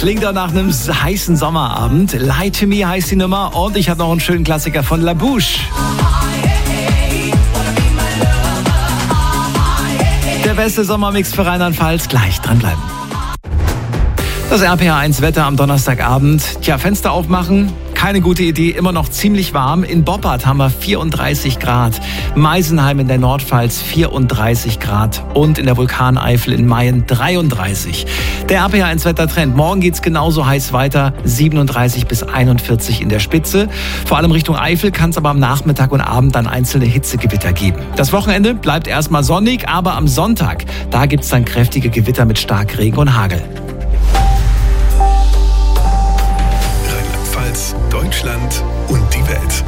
Klingt doch nach einem heißen Sommerabend. Lie to Me heißt die Nummer und ich habe noch einen schönen Klassiker von La Bouche. Der beste Sommermix für Rheinland-Pfalz. Gleich dranbleiben. Das RPA1 Wetter am Donnerstagabend. Fenster aufmachen. Keine gute Idee, immer noch ziemlich warm. In Boppard haben wir 34 Grad. Meisenheim in der Nordpfalz 34 Grad. Und in der Vulkaneifel in Mayen 33. Der RPA1 Wettertrend. Morgen geht's genauso heiß weiter. 37 bis 41 in der Spitze. Vor allem Richtung Eifel kann es aber am Nachmittag und Abend dann einzelne Hitzegewitter geben. Das Wochenende bleibt erstmal sonnig, aber am Sonntag, da gibt's dann kräftige Gewitter mit Starkregen und Hagel. Deutschland und die Welt.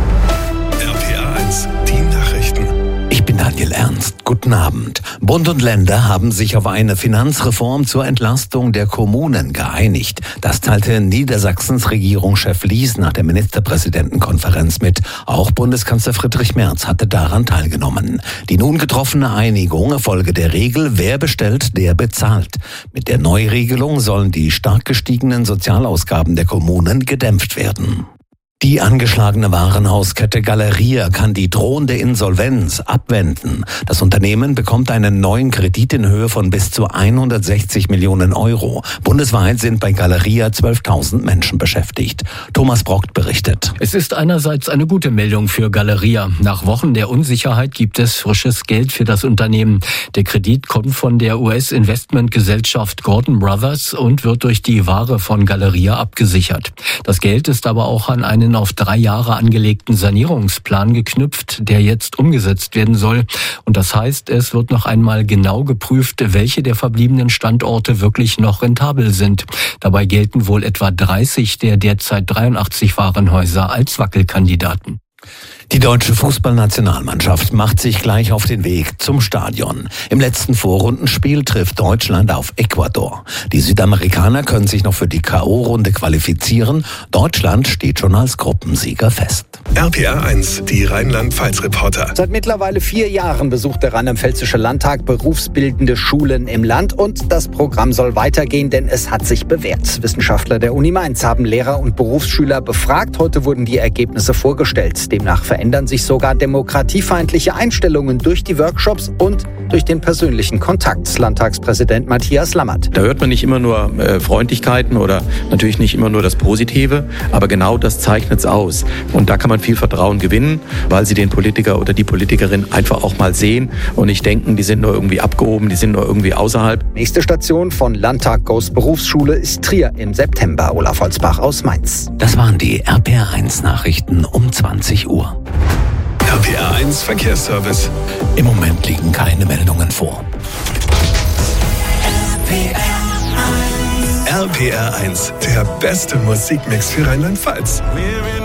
RPA1, die Nachrichten. Ich bin Daniel Ernst. Guten Abend. Bund und Länder haben sich auf eine Finanzreform zur Entlastung der Kommunen geeinigt. Das teilte Niedersachsens Regierungschef Lies nach der Ministerpräsidentenkonferenz mit. Auch Bundeskanzler Friedrich Merz hatte daran teilgenommen. Die nun getroffene Einigung erfolge der Regel, wer bestellt, der bezahlt. Mit der Neuregelung sollen die stark gestiegenen Sozialausgaben der Kommunen gedämpft werden. Die angeschlagene Warenhauskette Galeria kann die drohende Insolvenz abwenden. Das Unternehmen bekommt einen neuen Kredit in Höhe von bis zu 160 Millionen Euro. Bundesweit sind bei Galeria 12.000 Menschen beschäftigt. Thomas Brockt berichtet. Es ist einerseits eine gute Meldung für Galeria. Nach Wochen der Unsicherheit gibt es frisches Geld für das Unternehmen. Der Kredit kommt von der US-Investmentgesellschaft Gordon Brothers und wird durch die Ware von Galeria abgesichert. Das Geld ist aber auch an einen auf 3 Jahre angelegten Sanierungsplan geknüpft, der jetzt umgesetzt werden soll. Und das heißt, es wird noch einmal genau geprüft, welche der verbliebenen Standorte wirklich noch rentabel sind. Dabei gelten wohl etwa 30 der derzeit 83 Warenhäuser als Wackelkandidaten. Die deutsche Fußballnationalmannschaft macht sich gleich auf den Weg zum Stadion. Im letzten Vorrundenspiel trifft Deutschland auf Ecuador. Die Südamerikaner können sich noch für die K.O.-Runde qualifizieren. Deutschland steht schon als Gruppensieger fest. RPA1, die Rheinland-Pfalz-Reporter. Seit mittlerweile 4 Jahren besucht der Rheinland-Pfälzische Landtag berufsbildende Schulen im Land. Und das Programm soll weitergehen, denn es hat sich bewährt. Wissenschaftler der Uni Mainz haben Lehrer und Berufsschüler befragt. Heute wurden die Ergebnisse vorgestellt. Demnach verändern sich sogar demokratiefeindliche Einstellungen durch die Workshops und durch den persönlichen Kontakt. Landtagspräsident Matthias Lammert. Da hört man nicht immer nur Freundlichkeiten oder natürlich nicht immer nur das Positive, aber genau das zeichnet es aus. Und da kann man viel Vertrauen gewinnen, weil sie den Politiker oder die Politikerin einfach auch mal sehen und nicht denken, die sind nur irgendwie abgehoben, die sind nur irgendwie außerhalb. Nächste Station von Landtag Goes Berufsschule ist Trier im September. Olaf Holzbach aus Mainz. Das waren die RPA1 Nachrichten um 20 Uhr. RPA1 Verkehrsservice. Im Moment liegen keine Meldungen vor. RPR1, der beste Musikmix für Rheinland-Pfalz.